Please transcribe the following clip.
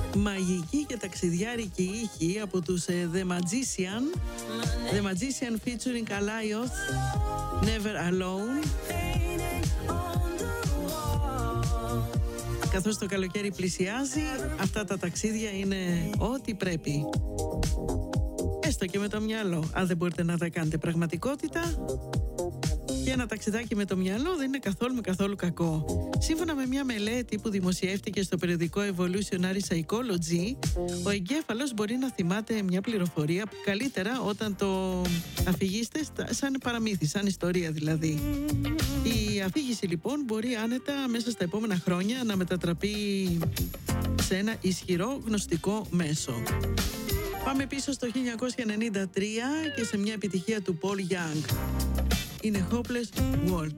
Μαγική και ταξιδιάρικη ήχη από τους The Magician. The Magician featuring Alaioth, Never Alone. Καθώς το καλοκαίρι πλησιάζει, αυτά τα ταξίδια είναι ό,τι πρέπει. Έστω και με το μυαλό, αν δεν μπορείτε να τα κάνετε πραγματικότητα. Και ένα ταξιδάκι με το μυαλό δεν είναι καθόλου κακό. Σύμφωνα με μια μελέτη που δημοσιεύτηκε στο περιοδικό Evolutionary Psychology, ο εγκέφαλος μπορεί να θυμάται μια πληροφορία καλύτερα όταν το αφηγείστε σαν παραμύθι, σαν ιστορία δηλαδή. Η αφήγηση λοιπόν μπορεί άνετα μέσα στα επόμενα χρόνια να μετατραπεί σε ένα ισχυρό γνωστικό μέσο. Πάμε πίσω στο 1993 και σε μια επιτυχία του Paul Young. Είναι Hopeless World.